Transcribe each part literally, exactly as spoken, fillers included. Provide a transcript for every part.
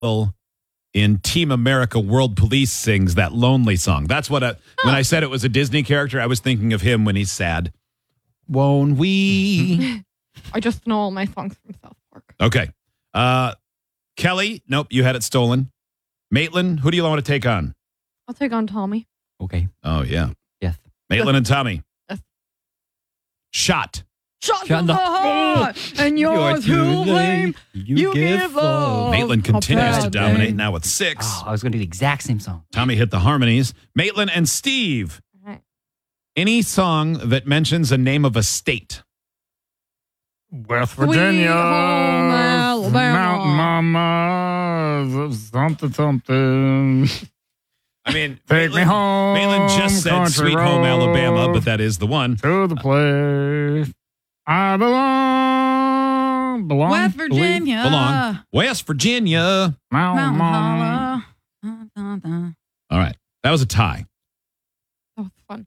in Team America World Police sings that lonely song. That's what I, when I said it was a Disney character, I was thinking of him when he's sad. Won't we? I just know all my songs from South Park. Okay. Uh, Kelly, nope, you had it stolen. Maitland, who do you want to take on? I'll take on Tommy. Okay. Oh, yeah. Yes. Maitland and Tommy. Yes. Shot. Shot Shot in the heart, and you're too lame. You give up. Maitland continues a to bad dominate day. now with six. Oh, I was going to do the exact same song. Tommy hit the harmonies. Maitland and Steve. Right. Any song that mentions the name of a state. West Sweet Virginia, home Alabama. Mountain Mama, something, something. I mean, Take me Maitland, home, Maitland just said country Sweet Home Alabama, road. but that is the one. To the place I belong, belong, West believe. Virginia. Belong. West Virginia. Mountain Mountain Mama. Holla. Dun, dun, dun. All right. That was a tie. That was fun.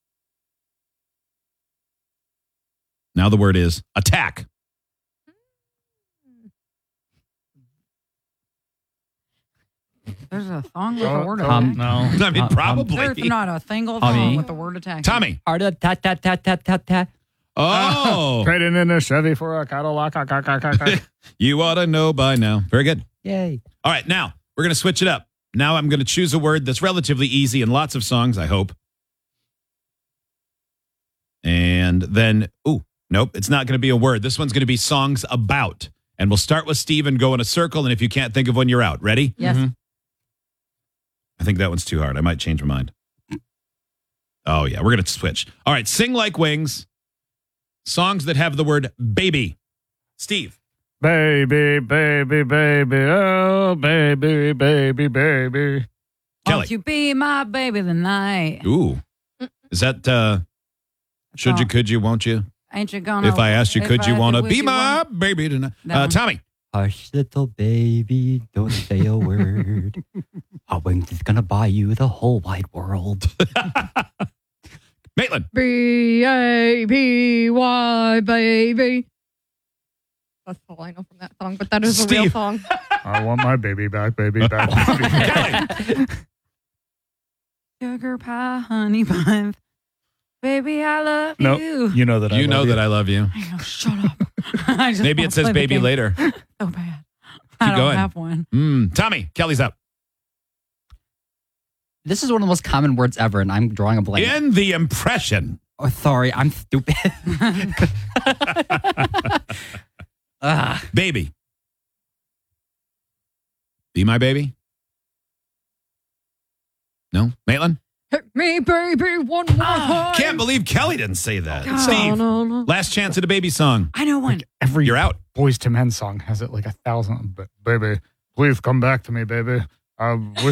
Now the word is attack. There's a song with the word Um, attack. no. I mean, Um, probably. There's not a single Tommy. song with the word attack. Tommy. Heart of tat tat tat tat tat tat. Oh, Trading in a Chevy for a Cadillac. ah, ah, ah, ah, ah. you ought to know by now. Very good. Yay. All right. Now we're going to switch it up. Now I'm going to choose a word that's relatively easy in lots of songs, I hope. And then, ooh, nope, it's not going to be a word. This one's going to be songs about. And we'll start with Steve and go in a circle. And if you can't think of one, you're out. Ready? Yes. Mhm. I think that one's too hard. I might change my mind. Oh, yeah. We're going to switch. All right. Sing Like Wings. Songs that have the word baby. Steve. Baby, baby, baby, oh, baby, baby, baby. Kelly. Won't you be my baby tonight? Ooh. Is that uh, should you, could you, won't you? Ain't you gonna? If I asked you, if could I you asked want to would be you my wanna- baby tonight? That Uh, one. Tommy. Hush, little baby, don't say a word. Our wings is gonna buy you the whole wide world. Maitland. B A B Y, baby. That's all I know from that song, but that is a real Steve. song. I want my baby back, baby back. Baby back. Kelly. Sugar pie, honey bun. Baby, I love Nope. you. You know that I You know love that I love you. I know, shut up. I just Maybe wanna it says play the baby game later. So bad. I don't going. have one. Mm, Tommy. Kelly's up. This is one of the most common words ever, and I'm drawing a blank. In the impression. Oh, sorry, I'm stupid. Ah, Baby. Be my baby? No? Maitland? Hit me, baby, one more time. Can't believe Kelly didn't say that. God. Steve. No, no, no. Last chance at a baby song. I know one. Every You're out. Boys to Men song has it like a thousand. But baby, please come back to me, baby. I wish